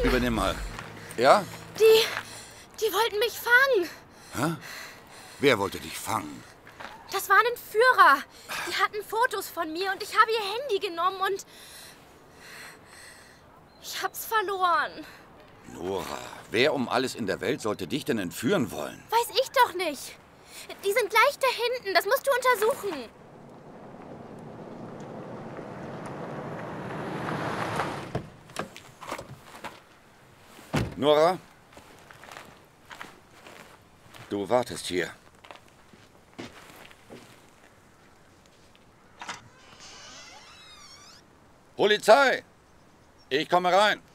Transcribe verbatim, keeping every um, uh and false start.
übernimm mal. Ja? Die... die wollten mich fangen. Hä? Wer wollte dich fangen? Das waren Entführer. Die hatten Fotos von mir und ich habe ihr Handy genommen und... ich hab's verloren. Nora, wer um alles in der Welt sollte dich denn entführen wollen? Weiß ich doch nicht. Die sind gleich da hinten. Das musst du untersuchen. Nora? Du wartest hier. Polizei! Ich komme rein.